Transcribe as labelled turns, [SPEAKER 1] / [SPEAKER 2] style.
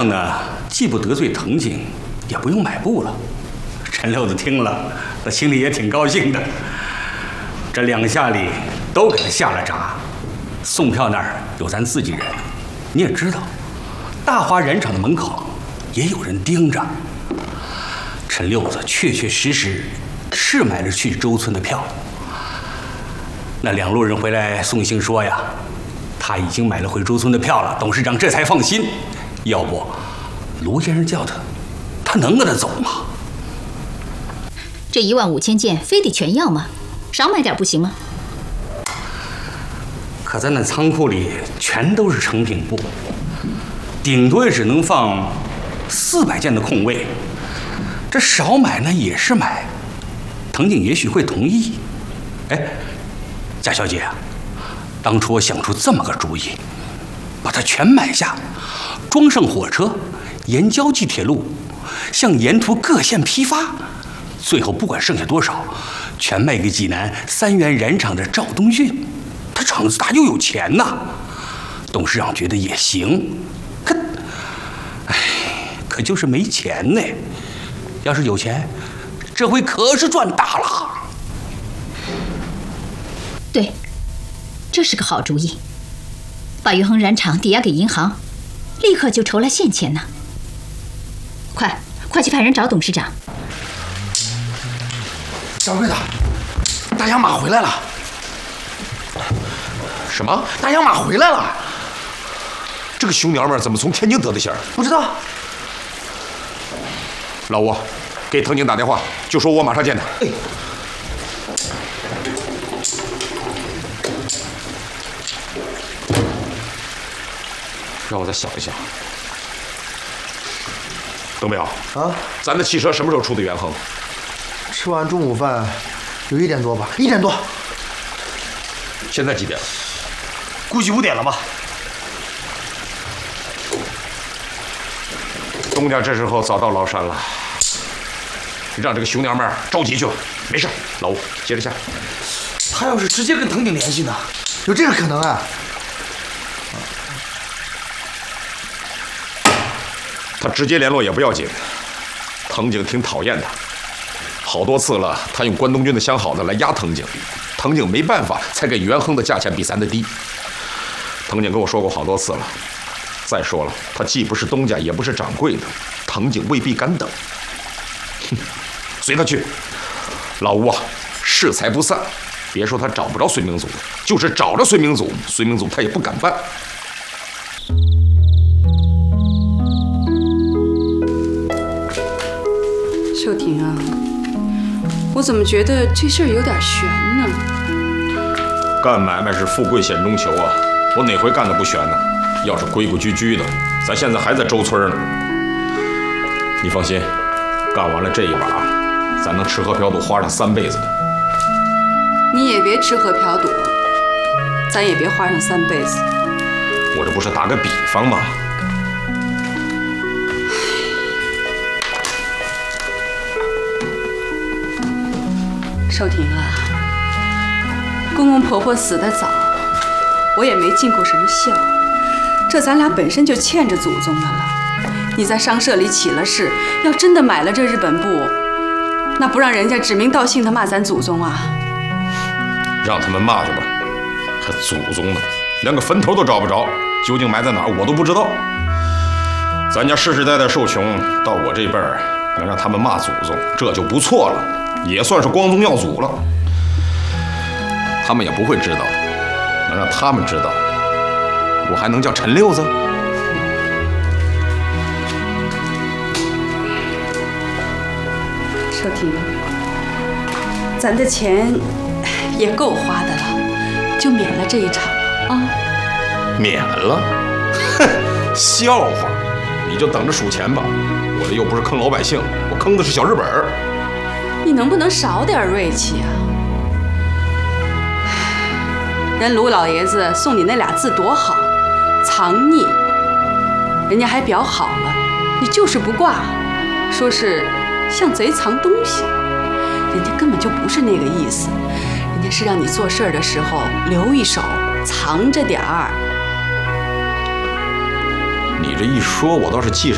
[SPEAKER 1] 呢，既不得罪藤井，也不用买布了。陈六子听了，他心里也挺高兴的。这2下里都给他下了闸。送票那儿有咱自己人，你也知道，大华染厂的门口也有人盯着。陈六子确确实实是买了去周村的票。那2路人回来送信说呀，他已经买了回周村的票了，董事长这才放心。要不，卢先生叫他，他能跟他走吗？
[SPEAKER 2] 这15000件非得全要吗？少买点不行吗？
[SPEAKER 1] 可咱那仓库里全都是成品布，顶多也只能放400件的空位。这少买呢也是买，藤井也许会同意。哎，贾小姐啊，当初我想出这么个主意，把它全买下，装上火车，沿胶济铁路向沿途各县批发，最后不管剩下多少，全卖给济南3元染厂的赵东骏。他厂子大又有钱呐。董事长觉得也行，可就是没钱呢。要是有钱，这回可是赚大了。
[SPEAKER 2] 对，这是个好主意。把元亨染厂抵押给银行，立刻就筹来现钱呢。快去派人找董事长。
[SPEAKER 3] 掌柜的，大洋马回来了。
[SPEAKER 4] 什么？
[SPEAKER 3] 大洋马回来了？
[SPEAKER 4] 这个熊娘们怎么从天津得的信儿？
[SPEAKER 3] 不知道。
[SPEAKER 4] 老吴，给藤井打电话，就说我马上见他。
[SPEAKER 3] 哎。
[SPEAKER 4] 让我再想一想。邓彪
[SPEAKER 3] 啊，
[SPEAKER 4] 咱的汽车什么时候出的元亨？
[SPEAKER 3] 吃完中午饭，有1点多吧，1点多。
[SPEAKER 4] 现在几点？
[SPEAKER 3] 估计5点了吧。
[SPEAKER 4] 东家这时候早到崂山了，让这个熊娘们着急去吧。没事，老吴接着下。
[SPEAKER 3] 他要是直接跟藤井联系呢？有这个可能啊？
[SPEAKER 4] 他直接联络也不要紧，藤井挺讨厌他，好多次了，他用关东军的相好的来压藤井，藤井没办法，才给元亨的价钱比咱的低。藤井跟我说过好多次了。再说了，他既不是东家，也不是掌柜的，藤井未必敢等。哼，随他去。老吴啊，适才不散。别说他找不着孙明祖，就是找着孙明祖，孙明祖他也不敢办。
[SPEAKER 5] 秀婷啊，我怎么觉得这事儿有点悬呢？
[SPEAKER 4] 干买卖是富贵险中求啊，我哪回干的不悬呢？要是规规矩矩的，咱现在还在周村呢。你放心，干完了这一把，咱能吃喝嫖赌花上3辈子的。
[SPEAKER 5] 你也别吃喝嫖赌，咱也别花上3辈子。
[SPEAKER 4] 我这不是打个比方吗？
[SPEAKER 5] 少婷啊，公公婆婆死得早，我也没尽过什么孝。这咱俩本身就欠着祖宗的了。你在商社里起了事，要真的买了这日本布，那不让人家指名道姓的骂咱祖宗啊？
[SPEAKER 4] 让他们骂去吧，还祖宗呢，连个坟头都找不着，究竟埋在哪儿我都不知道。咱家世世代代受穷，到我这辈儿能让他们骂祖宗，这就不错了，也算是光宗耀祖了。他们也不会知道，能让他们知道，我还能叫陈六子？
[SPEAKER 5] 少婷，咱的钱也够花的了，就免了这一场啊！
[SPEAKER 4] 免了？哼，笑话！你就等着数钱吧，我这又不是坑老百姓，我坑的是小日本儿。
[SPEAKER 5] 你能不能少点锐气啊？人卢老爷子送你那俩字多好，藏匿，人家还表好了，你就是不挂，说是像贼藏东西，人家根本就不是那个意思，人家是让你做事儿的时候留一手，藏着点儿。
[SPEAKER 4] 你这一说，我倒是记上。